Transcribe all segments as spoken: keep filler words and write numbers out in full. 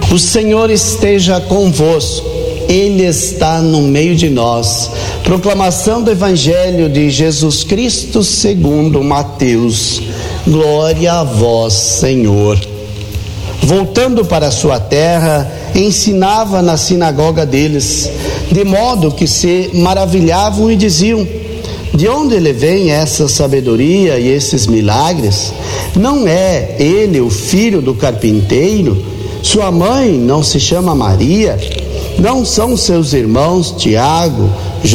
O Senhor esteja convosco, Ele está no meio de nós. Proclamação do Evangelho de Jesus Cristo segundo Mateus. Glória a vós, Senhor. Voltando para sua terra, ensinava na sinagoga deles, de modo que se maravilhavam e diziam: de onde lhe vem essa sabedoria e esses milagres? Não é ele o filho do carpinteiro? Sua mãe não se chama Maria? Não são seus irmãos Tiago,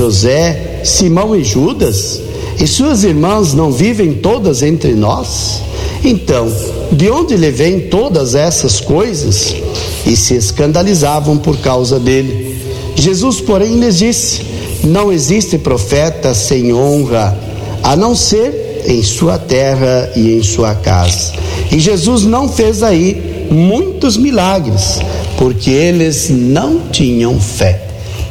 José, Simão e Judas? E suas irmãs não vivem todas entre nós? Então, de onde lhe vêm todas essas coisas? E se escandalizavam por causa dele. Jesus, porém, lhes disse: não existe profeta sem honra, a não ser em sua terra e em sua casa. E Jesus não fez aí muitos milagres, porque eles não tinham fé.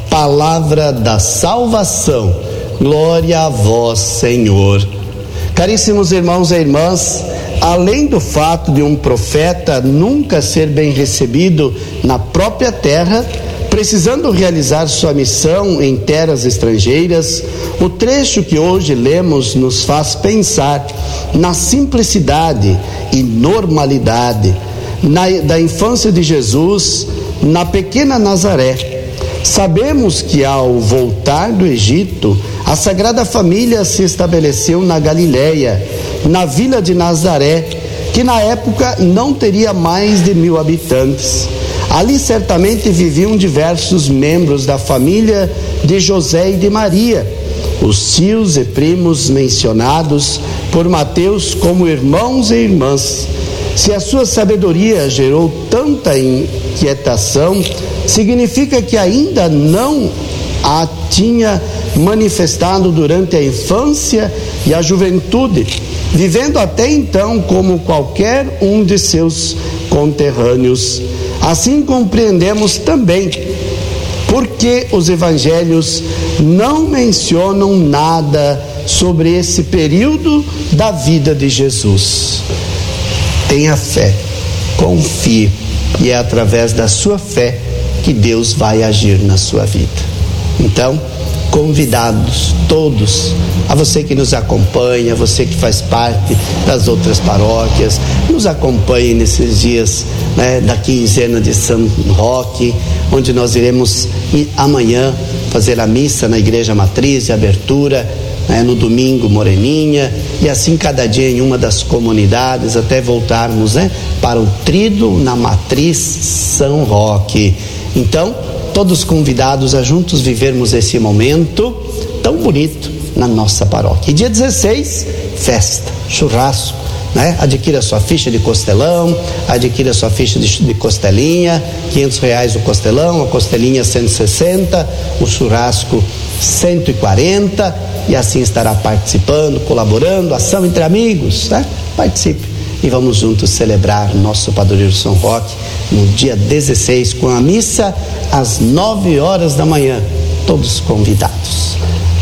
Palavra da salvação. Glória a vós, Senhor. Caríssimos irmãos e irmãs, além do fato de um profeta nunca ser bem recebido na própria terra, precisando realizar sua missão em terras estrangeiras, o trecho que hoje lemos nos faz pensar na simplicidade e normalidade na, da infância de Jesus na pequena Nazaré. Sabemos que ao voltar do Egito, a Sagrada Família se estabeleceu na Galileia, na vila de Nazaré, que na época não teria mais de mil habitantes. Ali certamente viviam diversos membros da família de José e de Maria, os tios e primos mencionados por Mateus como irmãos e irmãs. Se a sua sabedoria gerou tanta inquietação, significa que ainda não a tinha manifestado durante a infância e a juventude, vivendo até então como qualquer um de seus conterrâneos. Assim compreendemos também porque os evangelhos não mencionam nada sobre esse período da vida de Jesus. Tenha fé, confie, e é através da sua fé que Deus vai agir na sua vida. Então, convidados todos, a você que nos acompanha, você que faz parte das outras paróquias, nos acompanhe nesses dias, né, da quinzena de São Roque, onde nós iremos amanhã fazer a missa na Igreja Matriz de abertura, né, no domingo Moreninha, e assim cada dia em uma das comunidades, até voltarmos, né, para o Tríduo na Matriz São Roque. Então, todos convidados a juntos vivermos esse momento tão bonito na nossa paróquia. E dia dezesseis, festa, churrasco, né? Adquira sua ficha de costelão, adquira sua ficha de, de costelinha, quinhentos reais o costelão, a costelinha cento e sessenta, o churrasco cento e quarenta, e assim estará participando, colaborando, ação entre amigos, né? Participe e vamos juntos celebrar nosso padroeiro São Roque no dia dezesseis com a missa às nove horas da manhã, todos convidados,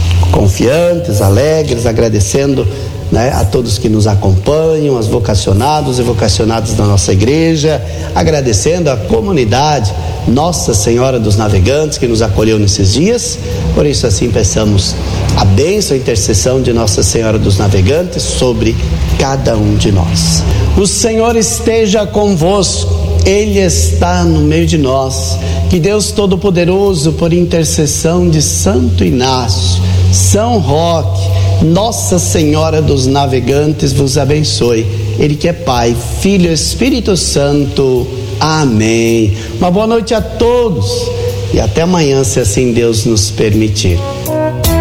confiantes, alegres, agradecendo, né, a todos que nos acompanham, aos vocacionados e vocacionadas da nossa igreja, agradecendo a comunidade Nossa Senhora dos Navegantes que nos acolheu nesses dias. Por isso assim peçamos a bênção e a intercessão de Nossa Senhora dos Navegantes sobre cada um de nós. O Senhor esteja convosco, Ele está no meio de nós. Que Deus Todo-Poderoso, por intercessão de Santo Inácio, São Roque, Nossa Senhora dos Navegantes, vos abençoe. Ele que é Pai, Filho e Espírito Santo. Amém. Uma boa noite a todos e até amanhã, se assim Deus nos permitir.